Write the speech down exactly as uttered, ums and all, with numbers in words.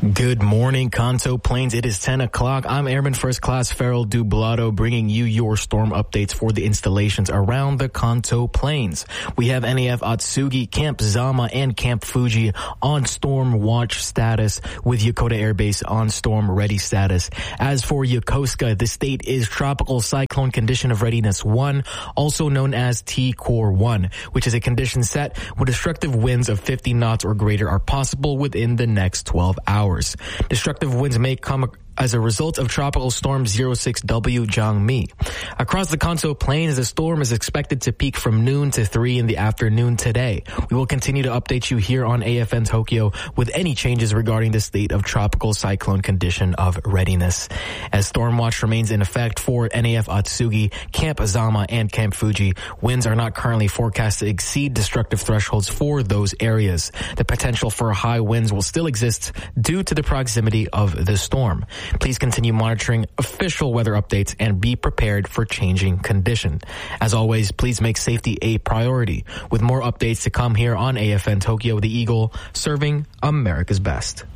Good morning, Kanto Plains. It is ten o'clock. I'm Airman First Class Farrell Dublado, bringing you your storm updates for the installations around the Kanto Plains. We have N A F Atsugi, Camp Zama, and Camp Fuji on storm watch status, with Yokota Air Base on storm ready status. As for Yokosuka, the state is Tropical Cyclone Condition of Readiness one, also known as T-Core one, which is a condition set where destructive winds of fifty knots or greater are possible within the next twelve hours. Destructive winds may come as a result of Tropical Storm zero six W Jangmi. Across the Kanto Plains, the storm is expected to peak from noon to three in the afternoon today. We will continue to update you here on A F N Tokyo with any changes regarding the state of Tropical Cyclone Condition of Readiness. As storm watch remains in effect for N A F Atsugi, Camp Zama, and Camp Fuji, winds are not currently forecast to exceed destructive thresholds for those areas. The potential for high winds will still exist due to the proximity of the storm. Please continue monitoring official weather updates and be prepared for changing condition. As always, please make safety a priority. With more updates to come here on A F N Tokyo, the Eagle, serving America's best.